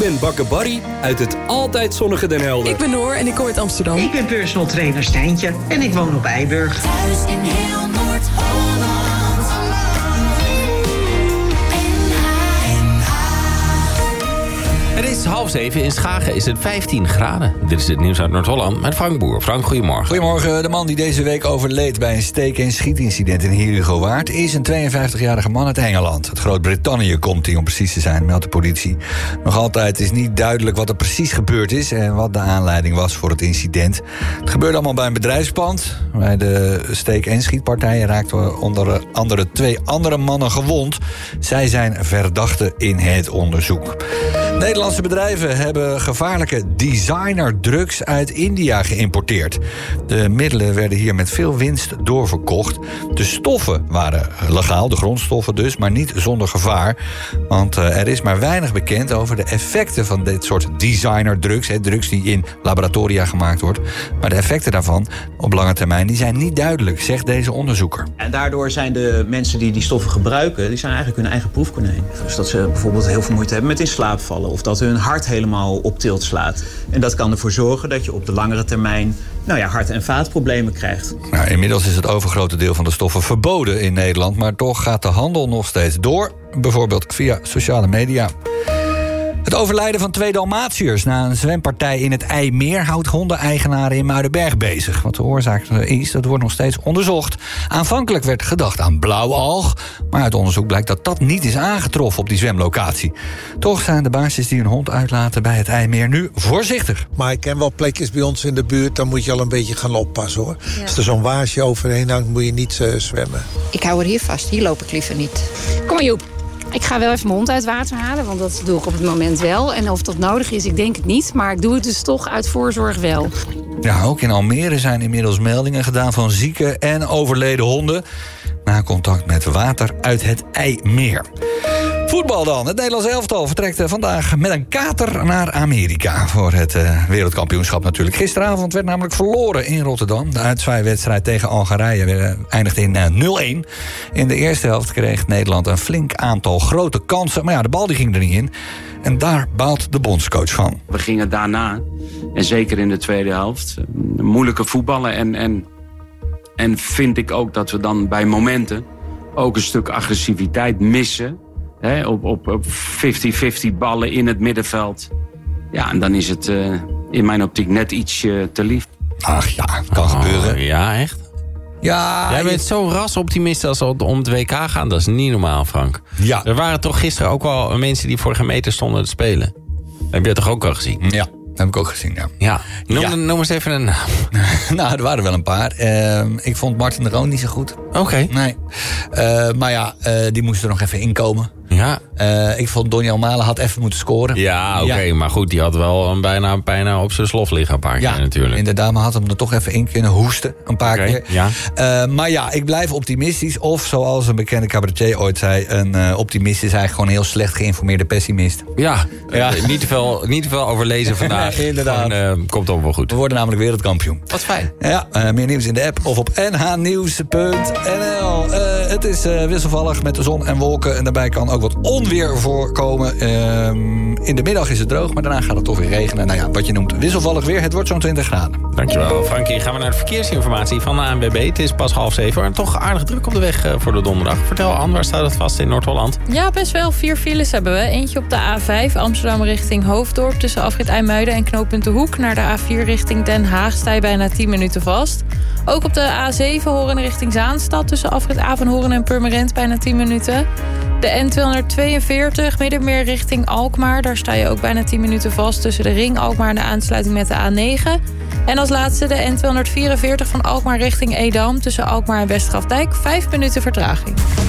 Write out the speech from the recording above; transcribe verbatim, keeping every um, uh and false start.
ben Bakke Barry uit het altijd zonnige Den Helder. Ik ben Noor en ik kom uit Amsterdam. Ik ben personal trainer Stijntje en ik woon op Eiburg. Thuis in heel Noord-Holland. Het is half zeven. In Schagen is het vijftien graden. Dit is het nieuws uit Noord-Holland met Frank Boer. Frank, goedemorgen. Goedemorgen. De man die deze week overleed bij een steek- en schietincident in Heerhugowaard is een tweeënvijftigjarige man uit Engeland. Uit Groot-Brittannië komt hij, om precies te zijn, meldt de politie. Nog altijd is niet duidelijk wat er precies gebeurd is en wat de aanleiding was voor het incident. Het gebeurde allemaal bij een bedrijfspand. Bij de steek- en schietpartijen raakten onder andere twee andere mannen gewond. Zij zijn verdachten in het onderzoek. Nederlandse bedrijven hebben gevaarlijke designerdrugs uit India geïmporteerd. De middelen werden hier met veel winst doorverkocht. De stoffen waren legaal, de grondstoffen dus, maar niet zonder gevaar. Want uh, er is maar weinig bekend over de effecten van dit soort designerdrugs. Hè, drugs die in laboratoria gemaakt wordt. Maar de effecten daarvan op lange termijn die zijn niet duidelijk, zegt deze onderzoeker. En daardoor zijn de mensen die die stoffen gebruiken, die zijn eigenlijk hun eigen proefkonijn. Dus dat ze bijvoorbeeld heel veel moeite hebben met in slaap vallen. Of dat hun hart helemaal op tilt slaat. En dat kan ervoor zorgen dat je op de langere termijn nou ja, hart- en vaatproblemen krijgt. Nou, inmiddels is het overgrote deel van de stoffen verboden in Nederland. Maar toch gaat de handel nog steeds door. Bijvoorbeeld via sociale media. Het overlijden van twee Dalmatiërs na een zwempartij in het IJmeer houdt hondeneigenaren in Muidenberg bezig. Wat de oorzaak is, dat wordt nog steeds onderzocht. Aanvankelijk werd gedacht aan blauwalg, maar uit onderzoek blijkt dat dat niet is aangetroffen op die zwemlocatie. Toch zijn de baasjes die hun hond uitlaten bij het IJmeer nu voorzichtig. Maar ik ken wel plekjes bij ons in de buurt, dan moet je al een beetje gaan oppassen hoor. Ja. Als er zo'n waasje overheen hangt, moet je niet uh, zwemmen. Ik hou er hier vast, hier loop ik liever niet. Kom maar Joep. Ik ga wel even mijn hond uit water halen, want dat doe ik op het moment wel. En of dat nodig is, ik denk het niet. Maar ik doe het dus toch uit voorzorg wel. Ja, ook in Almere zijn inmiddels meldingen gedaan van zieke en overleden honden na contact met water uit het IJmeer. Voetbal dan. Het Nederlands elftal vertrekt vandaag met een kater naar Amerika voor het uh, wereldkampioenschap natuurlijk. Gisteravond werd namelijk verloren in Rotterdam. De uitzwaaiwedstrijd tegen Algerije eindigde in uh, nul-een. In de eerste helft kreeg Nederland een flink aantal grote kansen. Maar ja, de bal die ging er niet in. En daar baalt de bondscoach van. We gingen daarna, en zeker in de tweede helft, moeilijke voetballen. En, en, en vind ik ook dat we dan bij momenten ook een stuk agressiviteit missen. He, op, op, op vijftig vijftig ballen in het middenveld. Ja, en dan is het uh, in mijn optiek net iets uh, te lief. Ach ja, kan oh, gebeuren. Ja, echt? Ja, Jij bent zo'n rasoptimist als het om het W K gaat. Dat is niet normaal, Frank. Ja. Er waren toch gisteren ook wel mensen die voor geen meter stonden te spelen. Heb je dat toch ook al gezien? Ja. Dat heb ik ook gezien, ja. ja. Noem, ja. noem eens even een naam. Nou, er waren wel een paar. Uh, ik vond Martin de Roon niet zo goed. Oké. Okay. Nee. Uh, maar ja, uh, die moest er nog even inkomen. Ja. Uh, ik vond Donny Almalen had even moeten scoren. Ja, oké. Okay, ja. Maar goed, die had wel een bijna, bijna op zijn slof liggen een paar ja, keer natuurlijk. Inderdaad, maar had hem er toch even in kunnen hoesten. Een paar okay, keer. Ja. Uh, maar ja, ik blijf optimistisch. Of zoals een bekende cabaretier ooit zei, een uh, optimist is eigenlijk gewoon een heel slecht geïnformeerde pessimist. Ja, ja. Uh, niet, te veel, niet te veel over lezen vandaag. Inderdaad. Gewoon, uh, komt ook wel goed. We worden namelijk wereldkampioen. Wat fijn. Ja, uh, meer nieuws in de app of op n h nieuws punt n l. Uh, het is uh, wisselvallig met de zon en wolken. En daarbij kan ook wat onweer voorkomen. Uh, in de middag is het droog, maar daarna gaat het toch weer regenen. Nou ja, wat je noemt wisselvallig weer. Het wordt zo'n twintig graden. Dankjewel, Frankie. Gaan we naar de verkeersinformatie van de A N W B. Het is pas half zeven. En toch aardig druk op de weg uh, voor de donderdag. Vertel, Anne, waar staat het vast in Noord-Holland? Ja, best wel. Vier files hebben we. Eentje op de A vijf, Amsterdam richting Hoofddorp. Tussen afrit IJmuiden en knooppunt De Hoek. Naar de A vier richting Den Haag sta je bijna tien minuten vast. Ook op de A zeven Horen richting Zaanstad. Tussen afrit Avanhoorn en Purmerend bijna tien minuten. De N tweehonderdtweeënveertig, Middenmeer richting Alkmaar. Daar sta je ook bijna tien minuten vast tussen de ring Alkmaar en de aansluiting met de A negen. En als laatste de N tweehonderdvierenveertig van Alkmaar richting Edam. Tussen Alkmaar en Westgrafdijk, vijf minuten vertraging.